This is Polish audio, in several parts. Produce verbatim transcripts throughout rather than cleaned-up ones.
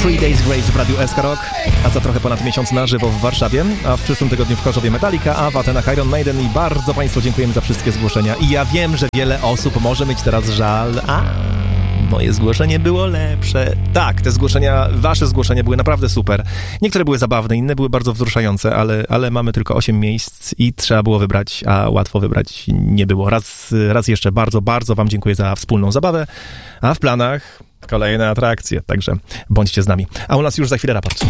Three Days Grace w Radiu S K Rock, a za trochę ponad miesiąc na żywo w Warszawie, a w przyszłym tygodniu w Chorzowie Metallica, a w Atenach Iron Maiden i bardzo Państwu dziękujemy za wszystkie zgłoszenia. I ja wiem, że wiele osób może mieć teraz żal, a moje zgłoszenie było lepsze. Tak, te zgłoszenia, wasze zgłoszenia były naprawdę super. Niektóre były zabawne, inne były bardzo wzruszające, ale, ale mamy tylko osiem miejsc i trzeba było wybrać, a łatwo wybrać nie było. Raz, raz jeszcze bardzo, bardzo wam dziękuję za wspólną zabawę, a w planach kolejne atrakcje, także bądźcie z nami. A u nas już za chwilę raport.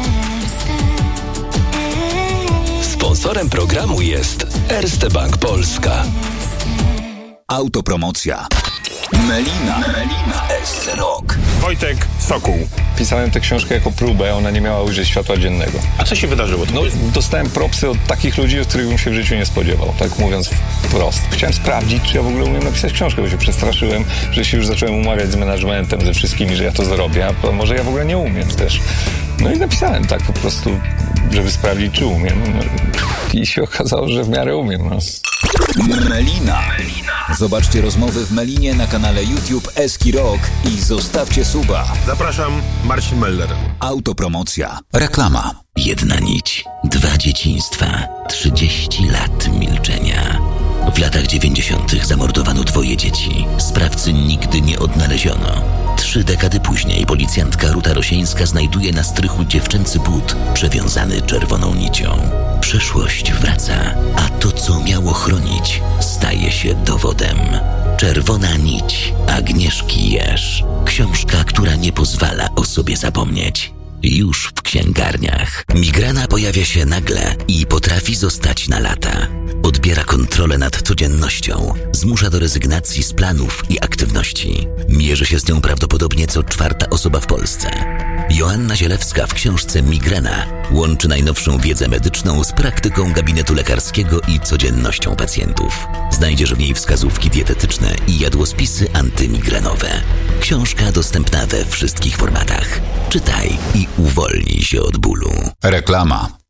Sponsorem programu jest Erste Bank Polska. Autopromocja. Melina. Melina. S C Rock. Wojtek Sokół. Pisałem tę książkę jako próbę, ona nie miała ujrzeć światła dziennego. A co się wydarzyło? No, dostałem propsy od takich ludzi, od których bym się w życiu nie spodziewał, tak mówiąc wprost. Chciałem sprawdzić, czy ja w ogóle umiem napisać książkę, bo się przestraszyłem, że się już zacząłem umawiać z managementem, ze wszystkimi, że ja to zrobię, a może ja w ogóle nie umiem też. No i napisałem tak po prostu, żeby sprawdzić, czy umiem. I się okazało, że w miarę umiem. No. Melina. Zobaczcie rozmowy w Melinie na kanale YouTube Eski Rock i zostawcie suba. Zapraszam, Marcin Meller. Autopromocja. Reklama. Jedna nić, dwa dzieciństwa, trzydzieści lat milczenia. W latach dziewięćdziesiątych zamordowano dwoje dzieci. Sprawcy nigdy nie odnaleziono. Trzy dekady później policjantka Ruta Rosieńska znajduje na strychu dziewczęcy but przewiązany czerwoną nicią. Przeszłość wraca, a to, co miało chronić, staje się dowodem. Czerwona nić Agnieszki Jerz. Książka, która nie pozwala o sobie zapomnieć. Już w księgarniach. Migrena pojawia się nagle i potrafi zostać na lata. Odbiera kontrolę nad codziennością, zmusza do rezygnacji z planów i aktywności. Mierzy się z nią prawdopodobnie co czwarta osoba w Polsce. Joanna Zielewska w książce Migrena łączy najnowszą wiedzę medyczną z praktyką gabinetu lekarskiego i codziennością pacjentów. Znajdziesz w niej wskazówki dietetyczne i jadłospisy antymigrenowe. Książka dostępna we wszystkich formatach. Czytaj i uwolnij się od bólu. Reklama.